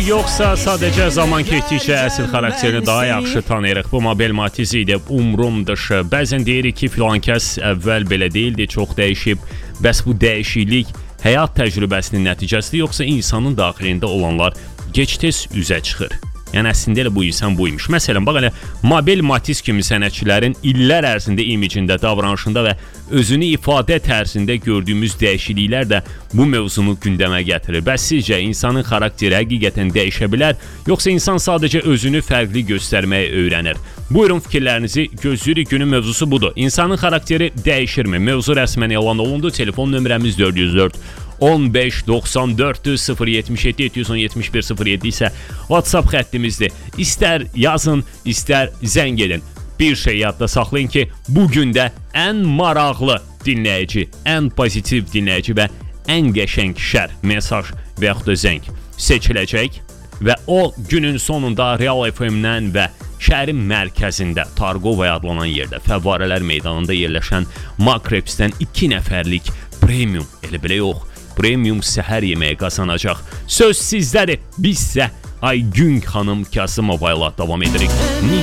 yoxsa sadəcə zaman keçdikcə əsl xarakterini daha yaxşı tanıyırıq? Bu Mabel Matiz idi, umrum dışı. Bəzən deyirik ki, filan kəs əvvəl belə deyildi, çox dəyişib. Bəs bu dəyişiklik həyat təcrübəsinin nəticəsidir, yoxsa insanın daxilində olanlar gec-tez üzə çıxır? Yəni əslində elə bu insan buymuş. Məsələn, bax elə Mabel Matiz kimi sənətçilərin illər ərzində imicində, davranışında və özünü ifadə tərzində gördüyümüz dəyişikliklər də bu mövzunu gündəmə gətirir. Bəs sizcə insanın xarakteri həqiqətən dəyişə bilər, yoxsa insan sadəcə özünü fərqli göstərməyi öyrənir? Buyurun fikirlərinizi gözləyirik. Günün mövzusu budur. İnsanın xarakteri dəyişirmi? Mövzu rəsmən elan olundu. Telefon nömrəmiz 404 15 94 077 771 07 isə WhatsApp xəttimizdir. İstər yazın, istər zəng edin. Bir şey yadda saxlayın ki, bugün də ən maraqlı dinləyici, ən pozitiv dinləyici və ən qəşəng şər, mesaj və yaxud da zəng seçiləcək və o günün sonunda Real FM-dən və şəhərin mərkəzində Targovaya adlanan yerdə, Fəvvarələr meydanında yerləşən Makrepsdən 2 nəfərlik premium, elə belə yox, premium səhər yeməyi qazanacaq. Söz sizdədir. Bizsə Aygün xanım Kasımova ilə davam edirik.